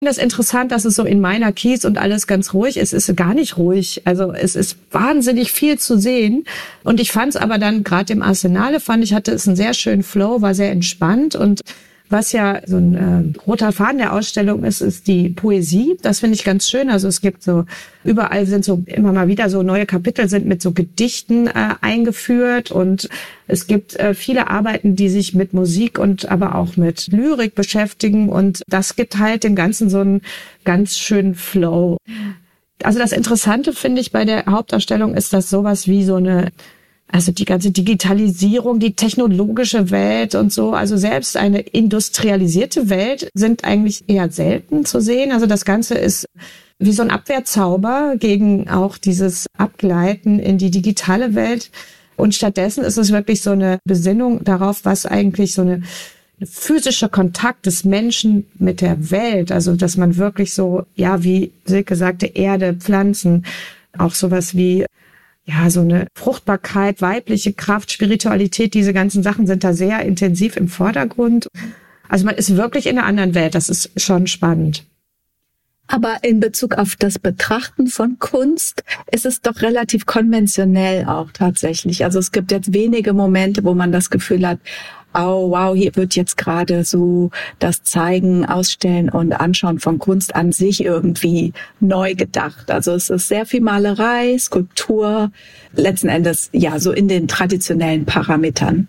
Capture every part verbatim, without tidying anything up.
Das ist interessant, dass es so in meiner Kiez und alles ganz ruhig ist. Es ist gar nicht ruhig. Also es ist wahnsinnig viel zu sehen. Und ich fand es aber dann, gerade im Arsenale, fand ich, hatte es einen sehr schönen Flow, war sehr entspannt. Und was ja so ein äh, roter Faden der Ausstellung ist, ist die Poesie. Das finde ich ganz schön. Also es gibt so, überall sind so immer mal wieder so neue Kapitel sind mit so Gedichten äh, eingeführt. Und es gibt äh, viele Arbeiten, die sich mit Musik und aber auch mit Lyrik beschäftigen. Und das gibt halt dem Ganzen so einen ganz schönen Flow. Also das Interessante, finde ich, bei der Hauptausstellung ist, dass sowas wie so eine, also die ganze Digitalisierung, die technologische Welt und so, also selbst eine industrialisierte Welt sind eigentlich eher selten zu sehen. Also das Ganze ist wie so ein Abwehrzauber gegen auch dieses Abgleiten in die digitale Welt. Und stattdessen ist es wirklich so eine Besinnung darauf, was eigentlich so eine physische Kontakt des Menschen mit der Welt, also dass man wirklich so, ja, wie Silke sagte, Erde, Pflanzen, auch sowas wie ja, so eine Fruchtbarkeit, weibliche Kraft, Spiritualität, diese ganzen Sachen sind da sehr intensiv im Vordergrund. Also man ist wirklich in einer anderen Welt, das ist schon spannend. Aber in Bezug auf das Betrachten von Kunst ist es doch relativ konventionell auch tatsächlich. Also es gibt jetzt wenige Momente, wo man das Gefühl hat, oh wow, hier wird jetzt gerade so das Zeigen, Ausstellen und Anschauen von Kunst an sich irgendwie neu gedacht. Also es ist sehr viel Malerei, Skulptur, letzten Endes ja so in den traditionellen Parametern.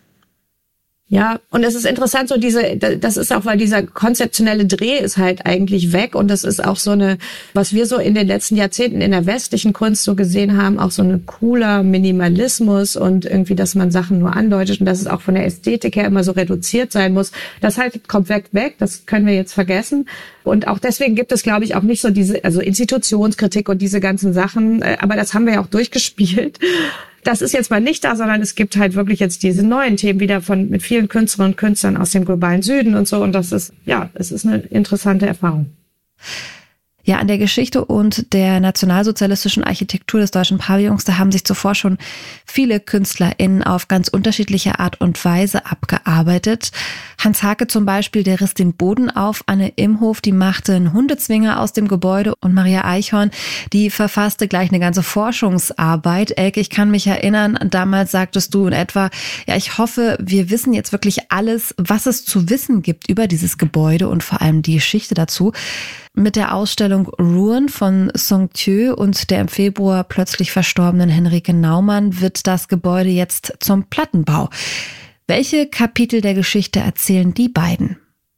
Ja, und es ist interessant, so diese, das ist auch, weil dieser konzeptionelle Dreh ist halt eigentlich weg und das ist auch so eine, was wir so in den letzten Jahrzehnten in der westlichen Kunst so gesehen haben, auch so ein cooler Minimalismus und irgendwie, dass man Sachen nur andeutet und dass es auch von der Ästhetik her immer so reduziert sein muss. Das halt komplett weg, das können wir jetzt vergessen. Und auch deswegen gibt es, glaube ich, auch nicht so diese, also Institutionskritik und diese ganzen Sachen, aber das haben wir ja auch durchgespielt. Das ist jetzt mal nicht da, sondern es gibt halt wirklich jetzt diese neuen Themen wieder von mit vielen Künstlerinnen und Künstlern aus dem globalen Süden und so. Und das ist, ja, es ist eine interessante Erfahrung. Ja, an der Geschichte und der nationalsozialistischen Architektur des Deutschen Pavillons, da haben sich zuvor schon viele KünstlerInnen auf ganz unterschiedliche Art und Weise abgearbeitet. Hans Haacke zum Beispiel, der riss den Boden auf. Anne Imhof, die machte einen Hundezwinger aus dem Gebäude. Und Maria Eichhorn, die verfasste gleich eine ganze Forschungsarbeit. Elke, ich kann mich erinnern, damals sagtest du in etwa, ja, ich hoffe, wir wissen jetzt wirklich alles, was es zu wissen gibt über dieses Gebäude und vor allem die Geschichte dazu. Mit der Ausstellung Ruin von Song Thieu und der im Februar plötzlich verstorbenen Henrike Naumann wird das Gebäude jetzt zum Plattenbau. Welche Kapitel der Geschichte erzählen die beiden?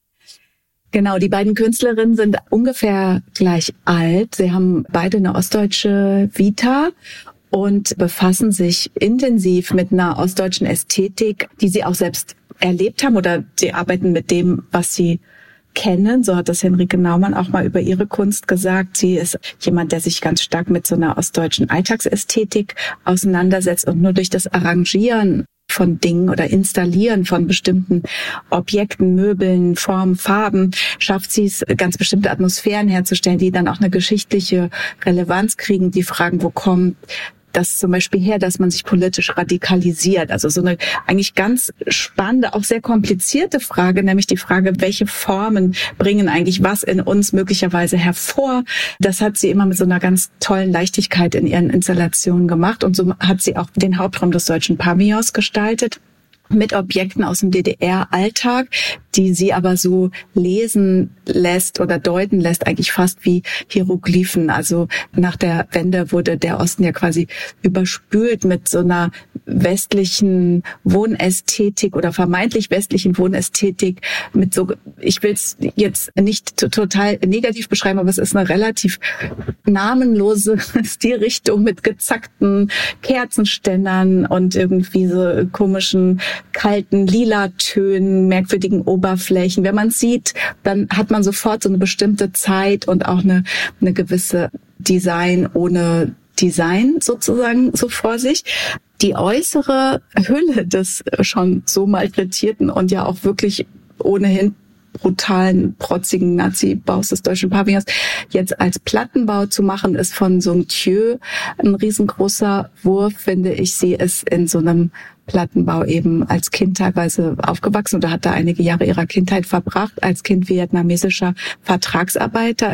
Genau, die beiden Künstlerinnen sind ungefähr gleich alt. Sie haben beide eine ostdeutsche Vita und befassen sich intensiv mit einer ostdeutschen Ästhetik, die sie auch selbst erlebt haben, oder sie arbeiten mit dem, was sie kennen. So hat das Henrike Naumann auch mal über ihre Kunst gesagt. Sie ist jemand, der sich ganz stark mit so einer ostdeutschen Alltagsästhetik auseinandersetzt und nur durch das Arrangieren von Dingen oder Installieren von bestimmten Objekten, Möbeln, Formen, Farben schafft sie es, ganz bestimmte Atmosphären herzustellen, die dann auch eine geschichtliche Relevanz kriegen. Die fragen, wo kommt das zum Beispiel her, dass man sich politisch radikalisiert. Also so eine eigentlich ganz spannende, auch sehr komplizierte Frage, nämlich die Frage, welche Formen bringen eigentlich was in uns möglicherweise hervor. Das hat sie immer mit so einer ganz tollen Leichtigkeit in ihren Installationen gemacht. Und so hat sie auch den Hauptraum des Deutschen Pavillons gestaltet, mit Objekten aus dem D D R-Alltag, die sie aber so lesen lässt oder deuten lässt, eigentlich fast wie Hieroglyphen. Also nach der Wende wurde der Osten ja quasi überspült mit so einer westlichen Wohnästhetik oder vermeintlich westlichen Wohnästhetik, mit so, ich will es jetzt nicht total negativ beschreiben, aber es ist eine relativ namenlose Stilrichtung mit gezackten Kerzenständern und irgendwie so komischen kalten Lila-Tönen, merkwürdigen Oberflächen. Wenn man es sieht, dann hat man sofort so eine bestimmte Zeit und auch eine, eine gewisse Design ohne Design sozusagen so vor sich. Die äußere Hülle des schon so malträtierten und ja auch wirklich ohnehin brutalen, protzigen Nazi-Baus des Deutschen Pavillons. Jetzt als Plattenbau zu machen, ist von Somptueux ein riesengroßer Wurf, finde ich. Sie ist in so einem Plattenbau eben als Kind teilweise aufgewachsen oder hat da einige Jahre ihrer Kindheit verbracht, als Kind vietnamesischer Vertragsarbeiter